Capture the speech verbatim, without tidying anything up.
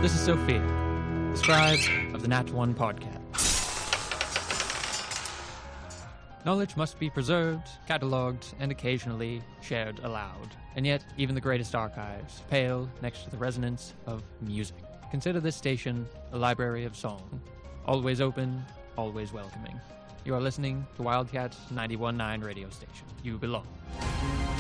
This is Sophia, the scribe of the Nat one podcast. Knowledge must be preserved, catalogued, and occasionally shared aloud. And yet, even the greatest archives pale next to the resonance of music. Consider this station a library of song. Always open, always welcoming. You are listening to Wildcat ninety-one point nine radio station. You belong.